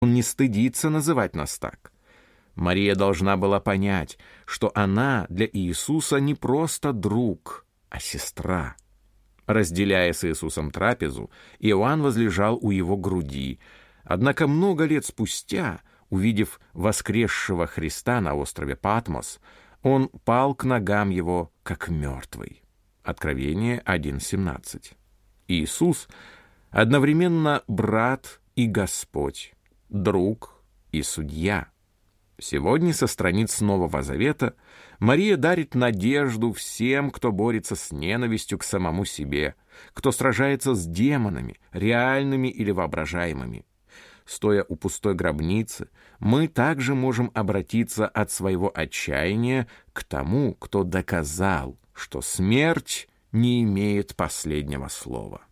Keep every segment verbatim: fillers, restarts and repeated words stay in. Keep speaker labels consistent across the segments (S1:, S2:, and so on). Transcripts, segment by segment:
S1: Он не стыдится называть нас так. Мария должна была понять, что она для Иисуса не просто друг, а сестра. Разделяя с Иисусом трапезу, Иоанн возлежал у его груди. Однако много лет спустя, увидев воскресшего Христа на острове Патмос, он пал к ногам его, как мертвый. Откровение один семнадцать. Иисус одновременно брат и Господь, друг и судья. Сегодня со страниц Нового Завета Мария дарит надежду всем, кто борется с ненавистью к самому себе, кто сражается с демонами, реальными или воображаемыми. Стоя у пустой гробницы, мы также можем обратиться от своего отчаяния к тому, кто доказал, что смерть не имеет последнего слова.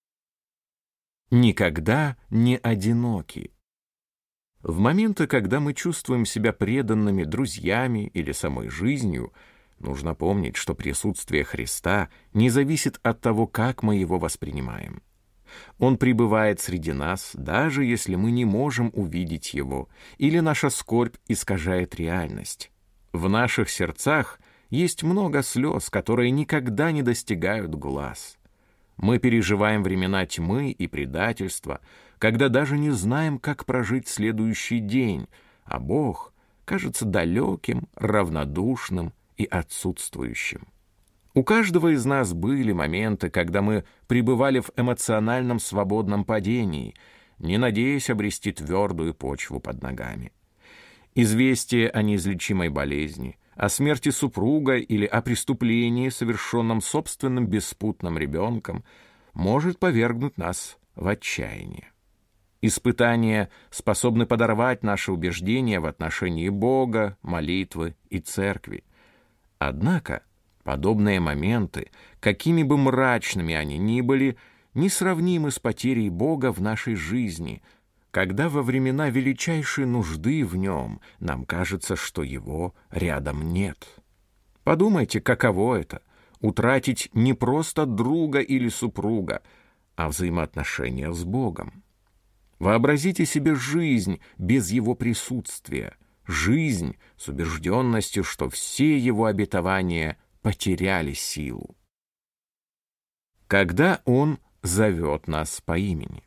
S1: Никогда не одиноки. В моменты, когда мы чувствуем себя преданными друзьями или самой жизнью, нужно помнить, что присутствие Христа не зависит от того, как мы его воспринимаем. Он пребывает среди нас, даже если мы не можем увидеть его, или наша скорбь искажает реальность. В наших сердцах есть много слез, которые никогда не достигают глаз. Мы переживаем времена тьмы и предательства, когда даже не знаем, как прожить следующий день, а Бог кажется далеким, равнодушным и отсутствующим. У каждого из нас были моменты, когда мы пребывали в эмоциональном свободном падении, не надеясь обрести твердую почву под ногами. Известие о неизлечимой болезни, о смерти супруга или о преступлении, совершенном собственным беспутным ребенком, может повергнуть нас в отчаяние. Испытания способны подорвать наши убеждения в отношении Бога, молитвы и церкви. Однако подобные моменты, какими бы мрачными они ни были, несравнимы с потерей Бога в нашей жизни, когда во времена величайшей нужды в нем нам кажется, что его рядом нет. Подумайте, каково это — утратить не просто друга или супруга, а взаимоотношения с Богом. Вообразите себе жизнь без его присутствия, жизнь с убежденностью, что все его обетования потеряли силу. Когда он зовет нас по имени.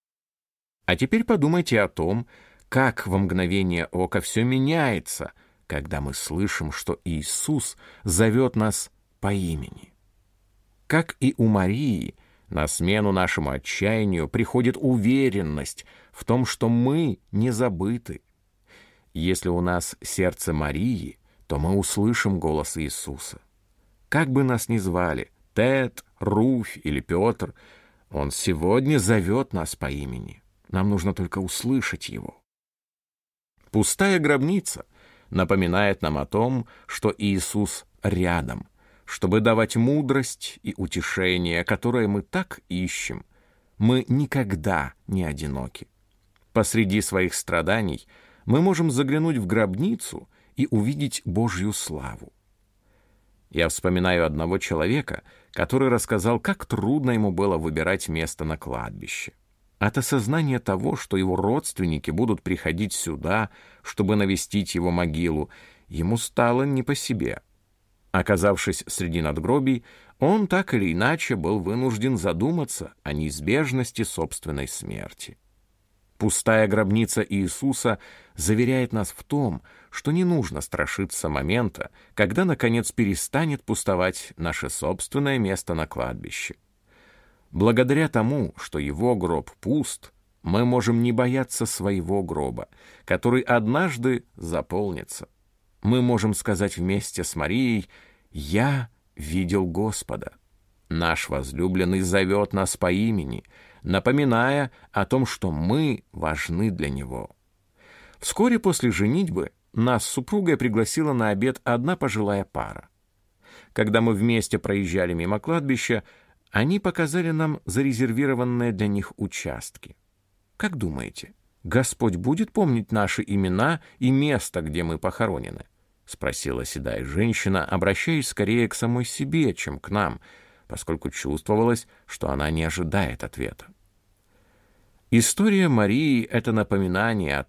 S1: А теперь подумайте о том, как во мгновение ока все меняется, когда мы слышим, что Иисус зовет нас по имени. Как и у Марии, на смену нашему отчаянию приходит уверенность в том, что мы не забыты. Если у нас сердце Марии, то мы услышим голос Иисуса. Как бы нас ни звали, Тед, Руфь или Петр, Он сегодня зовет нас по имени. Нам нужно только услышать Его. Пустая гробница напоминает нам о том, что Иисус рядом, чтобы давать мудрость и утешение, которое мы так ищем. Мы никогда не одиноки. Посреди своих страданий мы можем заглянуть в гробницу и увидеть Божью славу. Я вспоминаю одного человека, который рассказал, как трудно ему было выбирать место на кладбище. От осознания того, что его родственники будут приходить сюда, чтобы навестить его могилу, ему стало не по себе. Оказавшись среди надгробий, он так или иначе был вынужден задуматься о неизбежности собственной смерти. Пустая гробница Иисуса заверяет нас в том, что не нужно страшиться момента, когда, наконец, перестанет пустовать наше собственное место на кладбище. Благодаря тому, что его гроб пуст, мы можем не бояться своего гроба, который однажды заполнится. Мы можем сказать вместе с Марией: «Я видел Господа». Наш возлюбленный зовет нас по имени, напоминая о том, что мы важны для Него. Вскоре после женитьбы нас с супругой пригласила на обед одна пожилая пара. Когда мы вместе проезжали мимо кладбища, они показали нам зарезервированные для них участки. Как думаете, Господь будет помнить наши имена и место, где мы похоронены? — спросила седая женщина, обращаясь скорее к самой себе, чем к нам, поскольку чувствовалось, что она не ожидает ответа. История Марии — это напоминание о